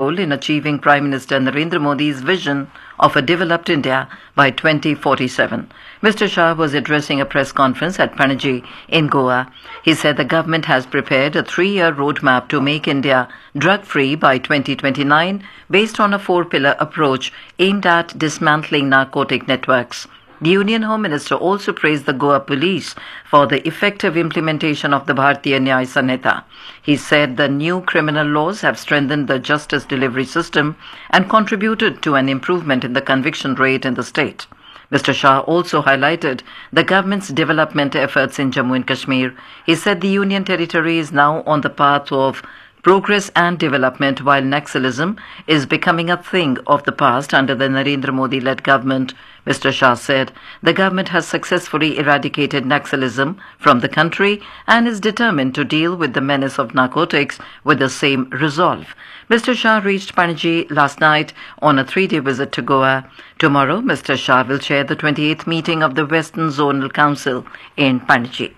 role in achieving Prime Minister Narendra Modi's vision of a developed India by 2047. Mr. Shah was addressing a press conference at Panaji in Goa. He said the government has prepared a 3-year roadmap to make India drug-free by 2029 based on a 4-pillar approach aimed at dismantling narcotic networks. The Union Home Minister also praised the Goa police for the effective implementation of the Bharatiya Nyaya Sanhita. He said the new criminal laws have strengthened the justice delivery system and contributed to an improvement in the conviction rate in the state. Mr. Shah also highlighted the government's development efforts in Jammu and Kashmir. He said the Union territory is now on the path of progress and development, while Naxalism is becoming a thing of the past under the Narendra Modi-led government. Mr. Shah said the government has successfully eradicated Naxalism from the country and is determined to deal with the menace of narcotics with the same resolve. Mr. Shah reached Panaji last night on a 3-day visit to Goa. Tomorrow, Mr. Shah will chair the 28th meeting of the Western Zonal Council in Panaji.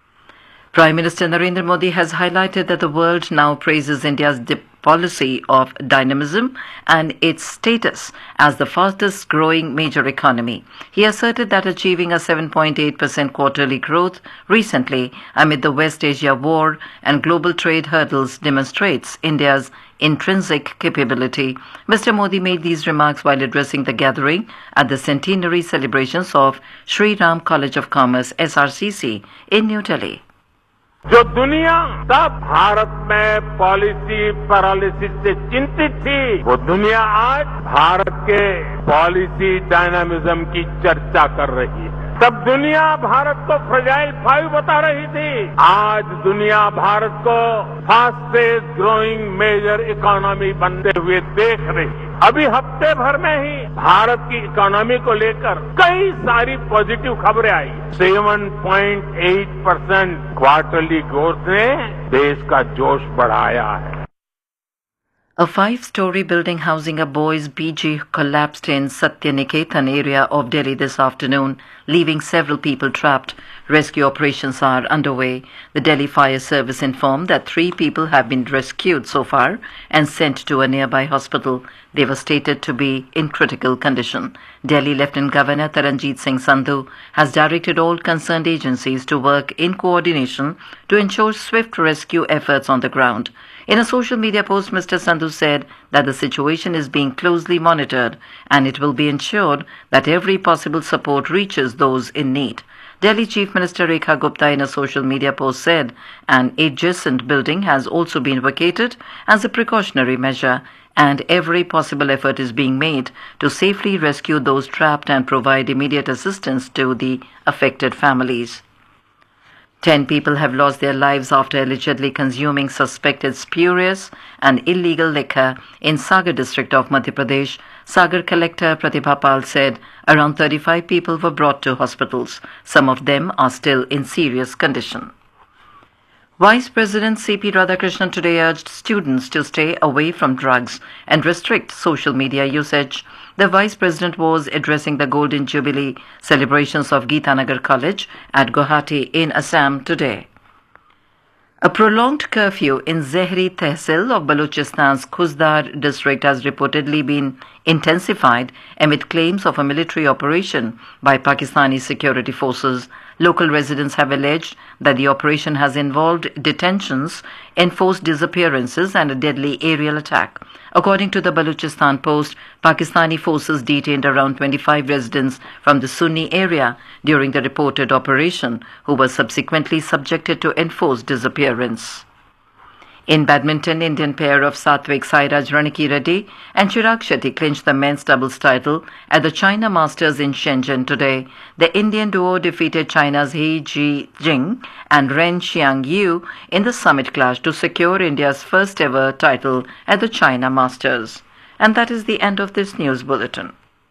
Prime Minister Narendra Modi has highlighted that the world now praises India's policy of dynamism and its status as the fastest growing major economy. He asserted that achieving a 7.8% quarterly growth recently amid the West Asia war and global trade hurdles demonstrates India's intrinsic capability. Mr. Modi made these remarks while addressing the gathering at the centenary celebrations of Sri Ram College of Commerce (SRCC) in New Delhi. जो दुनिया तब भारत में policy paralysis से चिंतित थी, वो दुनिया आज भारत के पॉलिसी डायनामिज्म की चर्चा कर रही है। तब दुनिया भारत को फ्रेजाइल 5 बता रही थी, आज दुनिया भारत को फास्टेस्ट ग्रोइंग मेजर इकोनॉमी बनते हुए देख रही है। अभी हफ्ते भर में ही भारत की इकोनॉमी को लेकर कई सारी पॉजिटिव खबरें आई। 7.8% क्वार्टरली ग्रोथ ने देश का जोश बढ़ाया है। A 5-story building housing a boys' PG collapsed in Satyaniketan area of Delhi this afternoon, leaving several people trapped. Rescue operations are underway. The Delhi Fire Service informed that 3 people have been rescued so far and sent to a nearby hospital. They were stated to be in critical condition. Delhi Lieutenant Governor Taranjeet Singh Sandhu has directed all concerned agencies to work in coordination to ensure swift rescue efforts on the ground. In a social media post, Mr. Sandhu said that the situation is being closely monitored and it will be ensured that every possible support reaches those in need. Delhi Chief Minister Rekha Gupta in a social media post said an adjacent building has also been vacated as a precautionary measure and every possible effort is being made to safely rescue those trapped and provide immediate assistance to the affected families. 10 people have lost their lives after allegedly consuming suspected spurious and illegal liquor in Sagar district of Madhya Pradesh. Sagar collector Pratibha Pal said around 35 people were brought to hospitals. Some of them are still in serious condition. Vice President C.P. Radhakrishnan today urged students to stay away from drugs and restrict social media usage. The Vice President was addressing the Golden Jubilee celebrations of Geetanagar College at Guwahati in Assam today. A prolonged curfew in Zehri Tehsil of Balochistan's Khuzdar district has reportedly been intensified amid claims of a military operation by Pakistani security forces. Local residents have alleged that the operation has involved detentions, enforced disappearances and a deadly aerial attack. According to the Balochistan Post, Pakistani forces detained around 25 residents from the Sunni area during the reported operation, who were subsequently subjected to enforced disappearance. In badminton, Indian pair of Satvik Sairaj Ranki-Reddy and Chirag Shetty clinched the men's doubles title at the China Masters in Shenzhen today. The Indian duo defeated China's He Ji-jing and Ren Xiang-yu in the summit clash to secure India's first ever title at the China Masters. And that is the end of this news bulletin.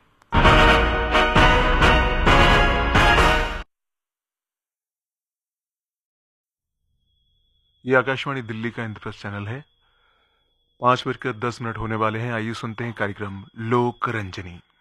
ये आकाशवाणी दिल्ली का Indraprastha channel है। 5:10 होने वाले हैं। आइए सुनते हैं कार्यक्रम लोक रंजनी।